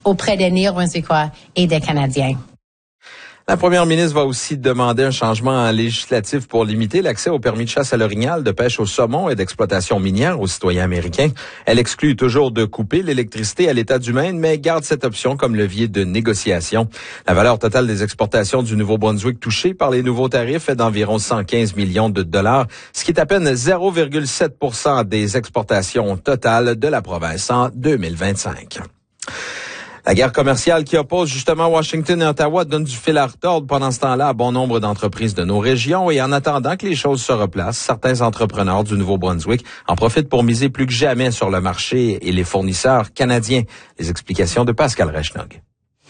auprès des Néo-Brunswickois et des Canadiens. La première ministre va aussi demander un changement législatif pour limiter l'accès au permis de chasse à l'orignal, de pêche au saumon et d'exploitation minière aux citoyens américains. Elle exclut toujours de couper l'électricité à l'État du Maine, mais garde cette option comme levier de négociation. La valeur totale des exportations du Nouveau-Brunswick touchée par les nouveaux tarifs est d'environ 115 millions de dollars, ce qui est à peine 0,7 % des exportations totales de la province en 2025. La guerre commerciale qui oppose justement Washington et Ottawa donne du fil à retordre pendant ce temps-là à bon nombre d'entreprises de nos régions et en attendant que les choses se replacent, certains entrepreneurs du Nouveau-Brunswick en profitent pour miser plus que jamais sur le marché et les fournisseurs canadiens. Les explications de Pascal Reichnog.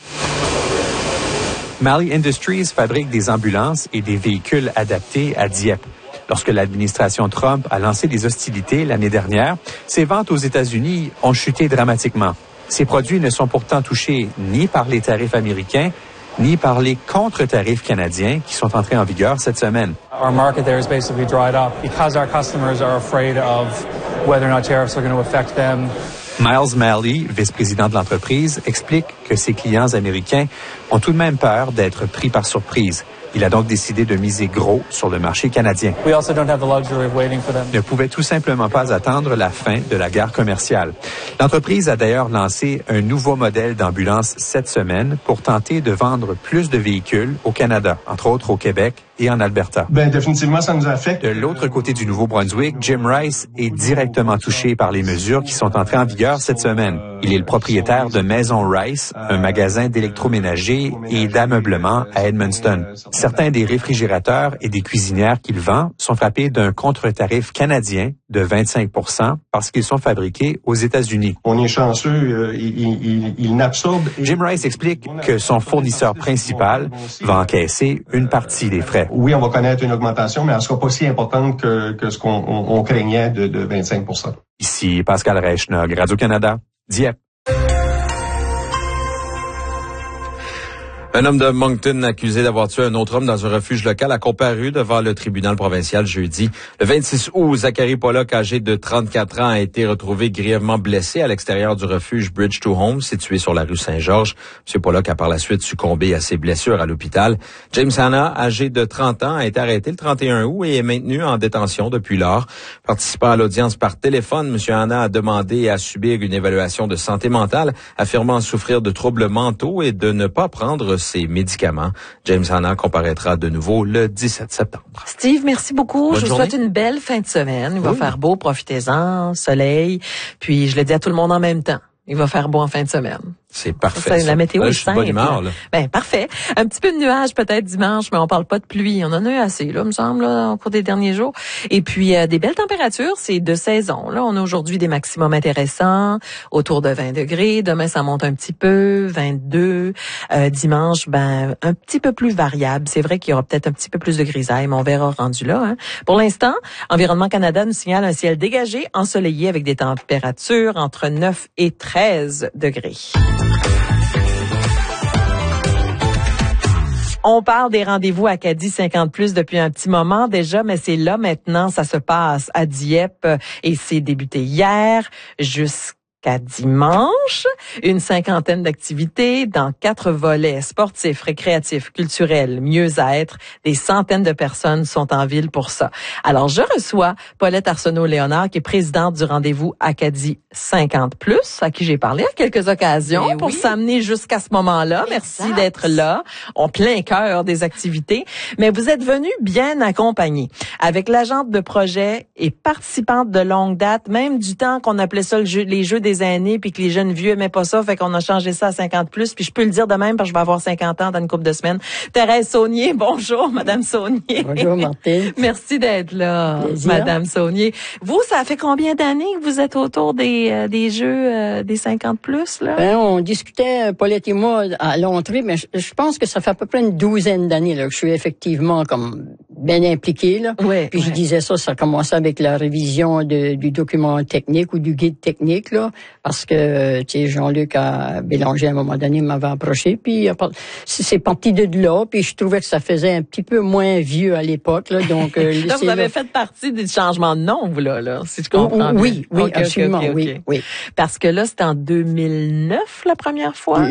Malley Industries fabrique des ambulances et des véhicules adaptés à Dieppe. Lorsque l'administration Trump a lancé des hostilités l'année dernière, ses ventes aux États-Unis ont chuté dramatiquement. Ces produits ne sont pourtant touchés ni par les tarifs américains, ni par les contre-tarifs canadiens qui sont entrés en vigueur cette semaine. Our market there is basically dried up because our customers are afraid of whether or not tariffs are going to affect them. Miles Malley, vice-président de l'entreprise, explique que ses clients américains ont tout de même peur d'être pris par surprise. Il a donc décidé de miser gros sur le marché canadien. We also don't have the luxury of waiting for them. Ne pouvait tout simplement pas attendre la fin de la guerre commerciale. L'entreprise a d'ailleurs lancé un nouveau modèle d'ambulance cette semaine pour tenter de vendre plus de véhicules au Canada, entre autres au Québec et en Alberta. Définitivement, ça nous affecte. De l'autre côté du Nouveau-Brunswick, Jim Rice est directement touché par les mesures qui sont entrées en vigueur cette semaine. Il est le propriétaire de Maison Rice, un magasin d'électroménager et d'ameublement à Edmundston. Certains des réfrigérateurs et des cuisinières qu'il vend sont frappés d'un contre-tarif canadien de 25 % parce qu'ils sont fabriqués aux États-Unis. On est chanceux, il n'absorbe. Jim Rice explique que son fournisseur principal va encaisser une partie des frais. Oui, on va connaître une augmentation, mais elle ne sera pas si importante que ce qu'on craignait de 25 %. Ici Pascal Reichnog, Radio-Canada, Dieppe. Un homme de Moncton accusé d'avoir tué un autre homme dans un refuge local a comparu devant le tribunal provincial jeudi. Le 26 août, Zachary Pollock, âgé de 34 ans, a été retrouvé grièvement blessé à l'extérieur du refuge Bridge to Home, situé sur la rue Saint-Georges. M. Pollock a par la suite succombé à ses blessures à l'hôpital. James Hanna, âgé de 30 ans, a été arrêté le 31 août et est maintenu en détention depuis lors. Participant à l'audience par téléphone, M. Hanna a demandé à subir une évaluation de santé mentale, affirmant souffrir de troubles mentaux et de ne pas prendre ses médicaments. James Hanna comparaîtra de nouveau le 17 septembre. Steve, merci beaucoup. Je vous souhaite une belle fin de semaine. Il va faire beau, profitez-en, soleil. Puis je le dis à tout le monde en même temps. Il va faire beau en fin de semaine. C'est parfait. Ça, la météo est simple. Je suis de bonne humeur, là. Ben, parfait. Un petit peu de nuages peut-être dimanche, mais on parle pas de pluie. On en a eu assez, là, me semble, là, au cours des derniers jours. Et puis, des belles températures, c'est de saison. Là, on a aujourd'hui des maximums intéressants, autour de 20 degrés. Demain, ça monte un petit peu, 22. Dimanche, ben, un petit peu plus variable. C'est vrai qu'il y aura peut-être un petit peu plus de grisaille, mais on verra rendu là, hein. Pour l'instant, Environnement Canada nous signale un ciel dégagé, ensoleillé avec des températures entre 9 et 13 degrés. On parle des rendez-vous Acadie 50+ depuis un petit moment déjà, mais c'est là maintenant, ça se passe à Dieppe et c'est débuté hier jusqu'à dimanche. Une 50aine d'activités dans 4 volets sportifs, récréatifs, culturels, mieux-être. Des centaines de personnes sont en ville pour ça. Alors, je reçois Paulette Arsenault-Léonard, qui est présidente du rendez-vous Acadie 50+, à qui j'ai parlé à quelques occasions pour s'amener jusqu'à ce moment-là. Merci d'être là, en plein cœur des activités. Mais vous êtes venus bien accompagnés, avec l'agente de projet et participante de longue date, même du temps qu'on appelait ça les jeux des aînés, puis que les jeunes vieux aimaient pas ça, fait qu'on a changé ça à 50+, puis je peux le dire de même, parce que je vais avoir 50 ans dans une couple de semaines. Thérèse Saunier, bonjour, Madame Saunier. Bonjour, Martine. Merci d'être là, Madame Saunier. Vous, ça fait combien d'années que vous êtes autour des jeux des 50+, là? Ben, on discutait, Paulette et moi, à l'entrée, mais je pense que ça fait à peu près une douzaine d'années, là, que je suis effectivement comme bien impliqué, là. Ouais, Puis je disais ça commençait avec la révision du document technique ou du guide technique, là, parce que, tu sais, Jean-Luc Bélanger, à un moment donné, m'avait approché, puis c'est parti de là, puis je trouvais que ça faisait un petit peu moins vieux à l'époque, là, donc... là, vous avez fait partie du changement de nom, vous, là, si je comprends bien. Oui, Okay, absolument, okay. oui. Parce que là, c'était en 2009, la première fois?